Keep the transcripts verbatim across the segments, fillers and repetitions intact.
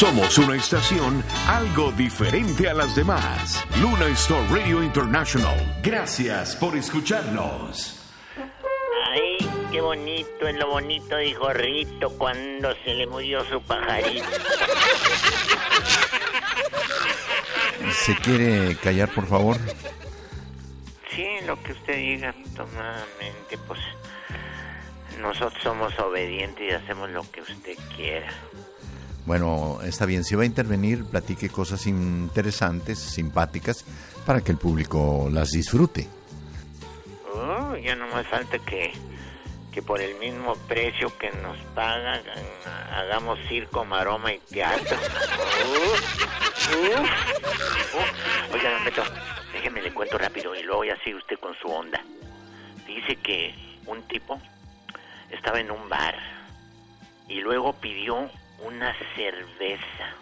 Somos una estación algo diferente a las demás. Luna Star Radio International. Gracias por escucharnos. Ay, qué bonito es lo bonito, dijo Rito cuando se le murió su pajarito. ¿Se quiere callar, por favor? Sí, lo que usted diga, tomadamente, pues nosotros somos obedientes y hacemos lo que usted quiera. Bueno, está bien. Si va a intervenir, platique cosas interesantes, simpáticas, para que el público las disfrute. Oh, ya no más falta que, que por el mismo precio que nos pagan, hagamos circo, maroma y teatro. Uh, uh, uh. Oiga, don Beto, déjeme le cuento rápido y luego ya sigue usted con su onda. Dice que un tipo estaba en un bar y luego pidió una cerveza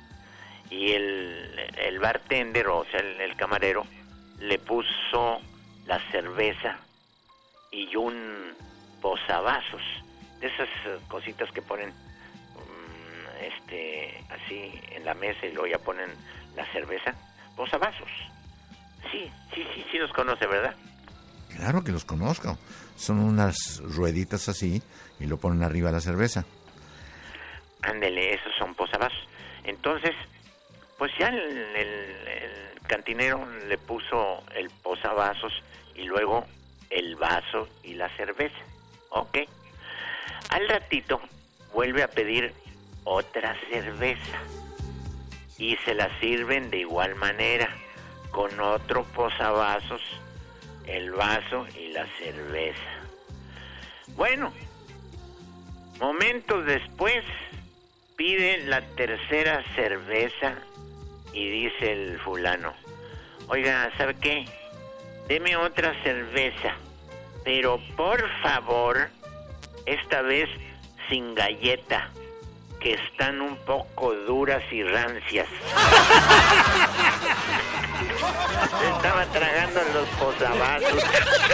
y el, el bartender, o sea, el, el camarero, le puso la cerveza y un posavasos, de esas cositas que ponen um, este así en la mesa y luego ya ponen la cerveza, posavasos. Sí, sí, sí, sí los conoce, ¿verdad? Claro que los conozco. Son unas rueditas así y lo ponen arriba de la cerveza. Ándele, esos son posavasos. Entonces, pues ya el, el, el cantinero le puso el posavasos y luego el vaso y la cerveza. Ok. Al ratito vuelve a pedir otra cerveza y se la sirven de igual manera, con otro posavasos, el vaso y la cerveza. Bueno, momentos después pide la tercera cerveza y dice el fulano: oiga, ¿sabe qué? Deme otra cerveza, pero por favor, esta vez sin galleta, que están un poco duras y rancias. Se estaba tragando los posavasos.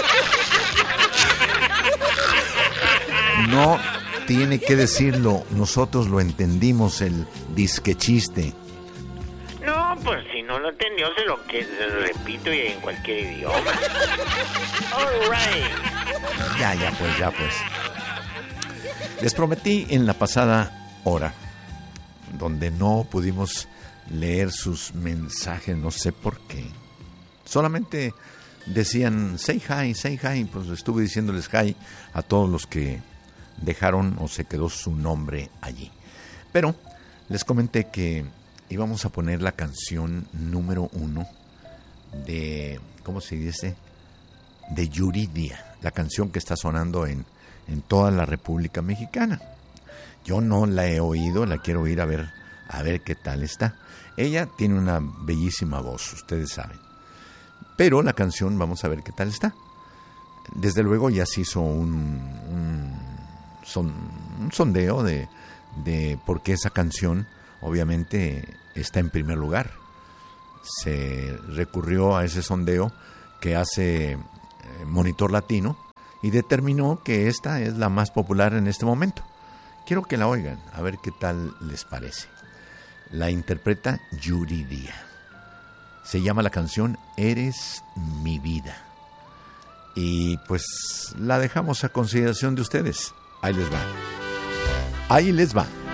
No tiene que decirlo, nosotros lo entendimos, el disque chiste. No, pues si no lo entendió, se lo que se lo repito y en cualquier idioma. All right. Ya, ya pues, ya pues. Les prometí en la pasada hora, donde no pudimos leer sus mensajes, no sé por qué. Solamente decían say hi, say hi, pues estuve diciéndoles hi a todos los que dejaron o se quedó su nombre allí. Pero les comenté que íbamos a poner la canción número uno de, ¿cómo se dice? De Yuridia, la canción que está sonando en, en toda la República Mexicana. Yo no la he oído, la quiero oír a ver, a ver qué tal está. Ella tiene una bellísima voz, ustedes saben. Pero la canción, vamos a ver qué tal está. Desde luego ya se hizo un, un, son, un sondeo de, de por qué esa canción obviamente está en primer lugar. Se recurrió a ese sondeo que hace Monitor Latino y determinó que esta es la más popular en este momento. Quiero que la oigan, a ver qué tal les parece. La interpreta Yuridia. Se llama la canción Eres mi vida. Y pues la dejamos a consideración de ustedes. Ahí les va. Ahí les va.